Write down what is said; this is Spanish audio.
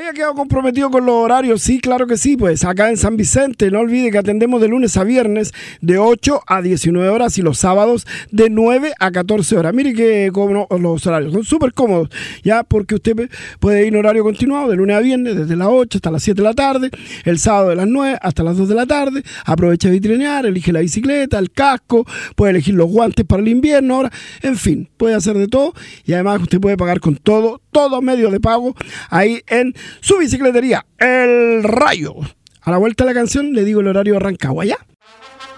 había quedado comprometido con los horarios. Sí, claro que sí, pues acá en San Vicente, no olvide que atendemos de lunes a viernes de 8 a 19 horas y los sábados de 9 a 14 horas. Mire que como los horarios son súper cómodos, ya, porque usted puede ir en horario continuado de lunes a viernes, desde las 8 hasta las 7 de la tarde, el sábado de las 9 hasta las 2 de la tarde, aprovecha de vitrinear, elige la bicicleta, el casco, puede elegir los guantes para el invierno, ahora, en fin, puede hacer de todo y además usted puede pagar con todo medio de pago ahí en su bicicletería, El Rayo. A la vuelta de la canción le digo el horario de Rancagua, ¿ya?